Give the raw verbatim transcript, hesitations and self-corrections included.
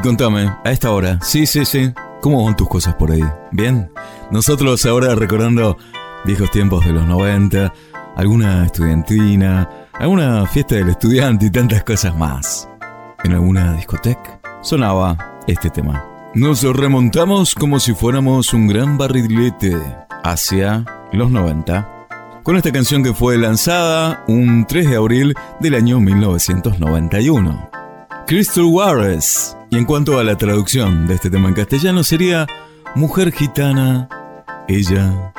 contame, a esta hora. Sí, sí, sí. ¿Cómo van tus cosas por ahí? ¿Bien? Nosotros ahora recordando viejos tiempos de los noventa, alguna estudiantina, alguna fiesta del estudiante y tantas cosas más. En alguna discoteca sonaba este tema. Nos remontamos como si fuéramos un gran barrilete hacia los noventa, con esta canción que fue lanzada un tres de abril del año mil novecientos noventa y uno. Crystal Waters. Y en cuanto a la traducción de este tema en castellano sería Mujer gitana, ella